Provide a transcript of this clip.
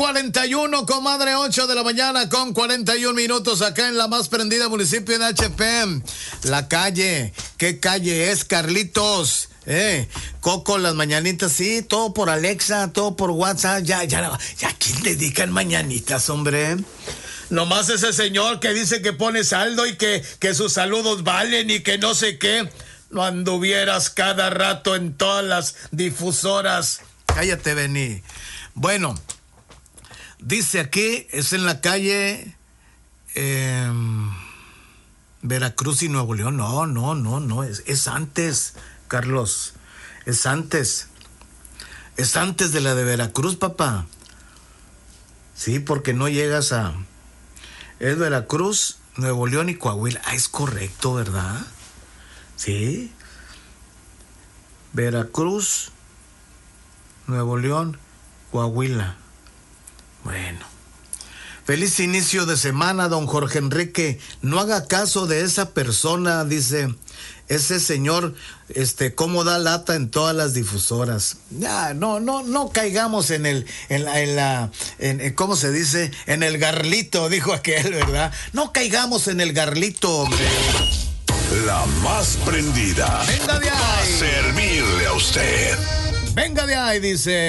41, comadre, 8 de la mañana con 41 minutos acá en la más prendida municipio de HP. La calle, ¿qué calle es, Carlitos? Coco, las mañanitas, sí, todo por Alexa, todo por WhatsApp, ya, ¿quién dedican mañanitas, hombre? Nomás ese señor que dice que pone saldo y que sus saludos valen y que no sé qué. No anduvieras cada rato en todas las difusoras. Cállate, Bení. Bueno, dice aquí, es en la calle Veracruz y Nuevo León. No, es antes, Carlos. Es antes. Es antes de la de Veracruz, papá. Sí, porque no llegas a... Es Veracruz, Nuevo León y Coahuila. Es correcto, ¿verdad? Sí. Veracruz, Nuevo León, Coahuila. Bueno. Feliz inicio de semana, don Jorge Enrique. No haga caso de esa persona, dice. Ese señor, cómo da lata en todas las difusoras. Ya, no caigamos ¿cómo se dice? En el garlito, dijo aquel, ¿verdad? No caigamos en el garlito, hombre. La más prendida. Venga de ahí. Va a servirle a usted. Venga de ahí, dice.